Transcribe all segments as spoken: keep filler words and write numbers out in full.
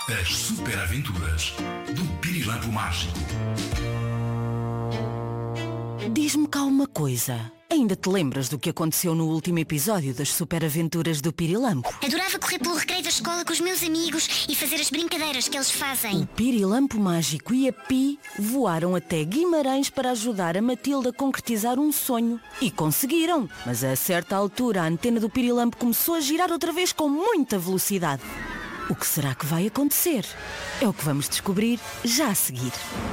As super aventuras do Pirilampo Mágico. Diz-me cá uma coisa. Ainda te lembras do que aconteceu no último episódio das super aventuras do Pirilampo? Adorava correr pelo recreio da escola com os meus amigos e fazer as brincadeiras que eles fazem. O Pirilampo Mágico e a Pi voaram até Guimarães para ajudar a Matilde a concretizar um sonho. E conseguiram, mas a certa altura a antena do Pirilampo começou a girar outra vez com muita velocidade. O que será que vai acontecer? É o que vamos descobrir já a seguir.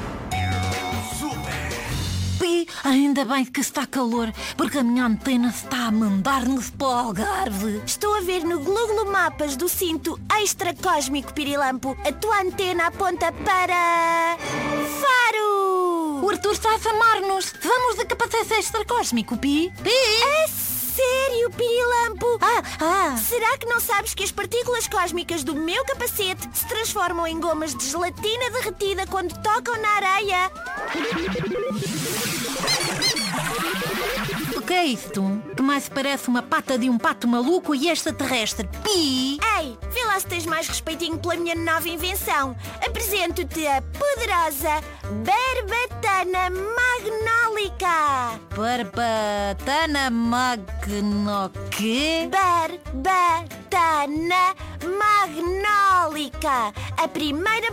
Pi, ainda bem que está calor, porque a minha antena está a mandar-nos para o Algarve. Estou a ver no Google Mapas do cinto extra cósmico Pirilampo. A tua antena aponta para... Faro! O Arthur está a chamar-nos. Vamos de capacete extra cósmico, Pi. Pi! É sério, Pirilampo? Ah, ah. Será que não sabes que as partículas cósmicas do meu capacete se transformam em gomas de gelatina derretida quando tocam na areia? O que é isto? Que mais parece uma pata de um pato maluco e extraterrestre. Pi! Ei, vê lá se tens mais respeitinho pela minha nova invenção. Apresento-te a poderosa Barbatana Magnólica. Barbatana magno... quê? Barbatana Magnólica. A primeira